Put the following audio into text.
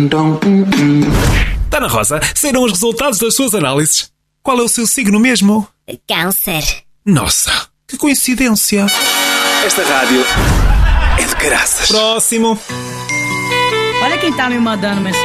Dona Rosa, saíram os resultados das suas análises. Qual é o seu signo mesmo? Câncer. Nossa, que coincidência. Esta rádio é de caraças. Próximo. Olha quem tá me mandando mensagem.